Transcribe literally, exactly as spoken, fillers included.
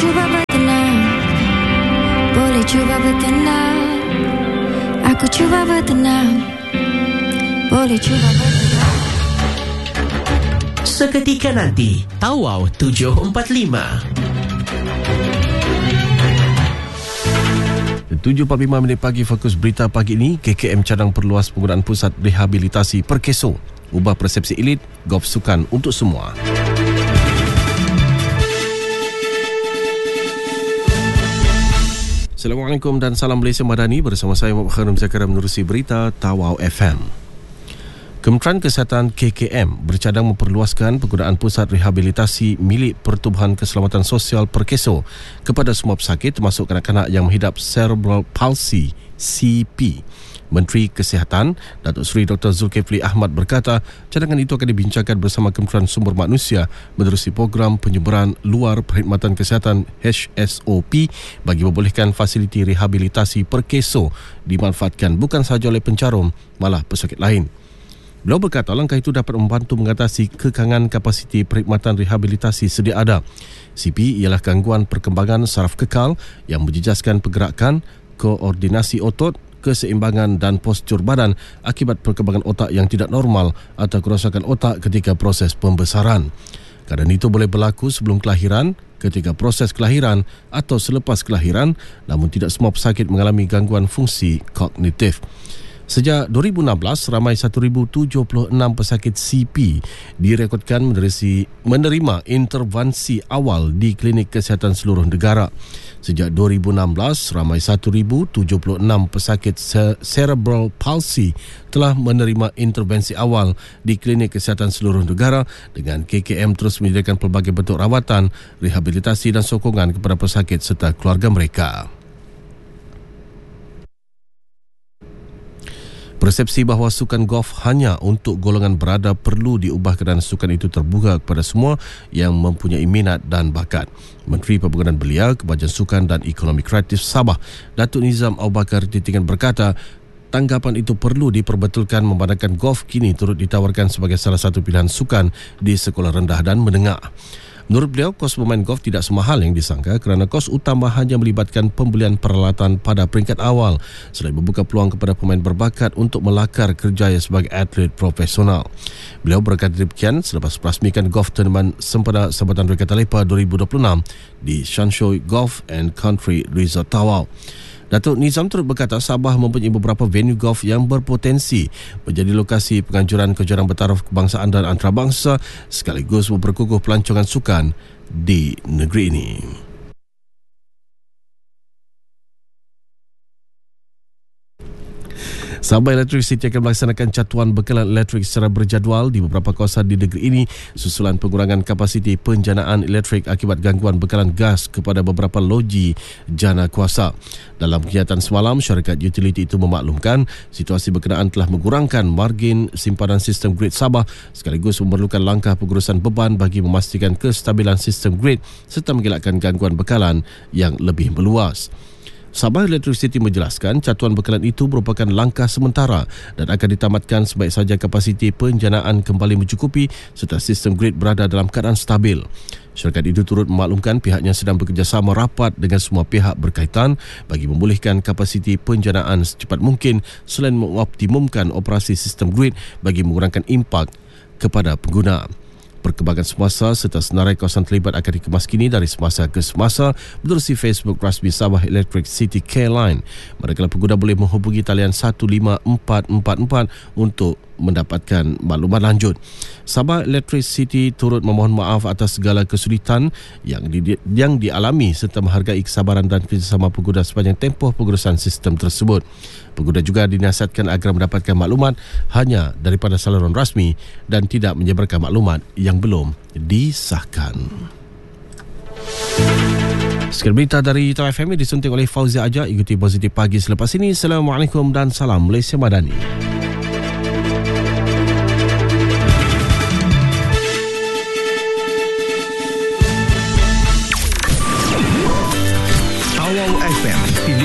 cuba bertenang, boleh cuba bertenang. Aku cuba bertenang, boleh cuba bertenang. Seketika nanti, Tawau tujuh empat lima. tujuh empat puluh lima minit pagi, fokus berita pagi ini. K K M cadang perluas penggunaan pusat rehabilitasi Perkeso. Ubah persepsi elit, golf sukan untuk semua. Assalamualaikum dan salam Malaysia Madani. Bersama saya Muhammad Khairul Zakaria menerusi berita Tawau F M. Kementerian Kesihatan K K M bercadang memperluaskan penggunaan pusat rehabilitasi milik Pertubuhan Keselamatan Sosial Perkeso kepada semua pesakit termasuk kanak-kanak yang menghidap cerebral palsy C P. Menteri Kesihatan Datuk Seri Doktor Zulkifli Ahmad berkata cadangan itu akan dibincangkan bersama Kementerian Sumber Manusia menerusi program penyeberan luar perkhidmatan kesihatan H S O P bagi membolehkan fasiliti rehabilitasi Perkeso dimanfaatkan bukan sahaja oleh pencarum malah pesakit lain. Beliau berkata langkah itu dapat membantu mengatasi kekangan kapasiti perkhidmatan rehabilitasi sedia ada. C P ialah gangguan perkembangan saraf kekal yang menjejaskan pergerakan, koordinasi otot, keseimbangan dan postur badan akibat perkembangan otak yang tidak normal atau kerosakan otak ketika proses pembesaran. Keadaan itu boleh berlaku sebelum kelahiran, ketika proses kelahiran atau selepas kelahiran, namun tidak semua pesakit mengalami gangguan fungsi kognitif. Sejak dua ribu enam belas, ramai seribu tujuh puluh enam pesakit C P direkodkan menerima intervensi awal di klinik kesihatan seluruh negara. Sejak dua ribu enam belas, ramai seribu tujuh puluh enam pesakit cerebral palsy telah menerima intervensi awal di klinik kesihatan seluruh negara dengan K K M terus menyediakan pelbagai bentuk rawatan, rehabilitasi dan sokongan kepada pesakit serta keluarga mereka. Persepsi bahawa sukan golf hanya untuk golongan berada perlu diubah kerana sukan itu terbuka kepada semua yang mempunyai minat dan bakat. Menteri Pembangunan Belia, Kebajikan Sukan dan Ekonomi Kreatif Sabah, Datuk Nizam Abu Bakar Titingan berkata, tanggapan itu perlu diperbetulkan memandangkan golf kini turut ditawarkan sebagai salah satu pilihan sukan di sekolah rendah dan menengah. Menurut beliau, kos bermain golf tidak semahal yang disangka kerana kos utama hanya melibatkan pembelian peralatan pada peringkat awal selain membuka peluang kepada pemain berbakat untuk melakar kerjaya sebagai atlet profesional. Beliau berkata demikian selepas merasmikan golf tournament sempena Sambatan Rekata Lepa dua ribu dua puluh enam di Shanshui Golf and Country Resort Tawau. Datuk Nizam turut berkata Sabah mempunyai beberapa venue golf yang berpotensi menjadi lokasi penganjuran kejuaraan bertaraf kebangsaan dan antarabangsa sekaligus memperkukuh pelancongan sukan di negeri ini. Sabah Electricity akan melaksanakan catuan bekalan elektrik secara berjadual di beberapa kawasan di negeri ini susulan pengurangan kapasiti penjanaan elektrik akibat gangguan bekalan gas kepada beberapa loji jana kuasa. Dalam kegiatan semalam, syarikat utiliti itu memaklumkan situasi berkenaan telah mengurangkan margin simpanan sistem grid Sabah sekaligus memerlukan langkah pengurusan beban bagi memastikan kestabilan sistem grid serta mengelakkan gangguan bekalan yang lebih meluas. Sabah Electricity menjelaskan catuan bekalan itu merupakan langkah sementara dan akan ditamatkan sebaik saja kapasiti penjanaan kembali mencukupi serta sistem grid berada dalam keadaan stabil. Syarikat itu turut memaklumkan pihaknya sedang bekerjasama rapat dengan semua pihak berkaitan bagi memulihkan kapasiti penjanaan secepat mungkin selain mengoptimumkan operasi sistem grid bagi mengurangkan impak kepada pengguna. Perkembangan semasa serta senarai kawasan terlibat akan dikemas kini dari semasa ke semasa menerusi Facebook rasmi Sabah Electric City Care Line. Manakala pengguna boleh menghubungi talian satu lima empat empat empat untuk mendapatkan maklumat lanjut. Sabah Electric City turut memohon maaf atas segala kesulitan yang di, yang dialami serta menghargai kesabaran dan kerjasama pengguna sepanjang tempoh pengurusan sistem tersebut. Pengguna juga dinasihatkan agar mendapatkan maklumat hanya daripada saluran rasmi dan tidak menyebarkan maklumat yang belum disahkan. Sekian berita dari Tawau F M disunting oleh Fauzia Aja. Ikuti Positif Pagi selepas ini. Assalamualaikum dan salam Malaysia Madani.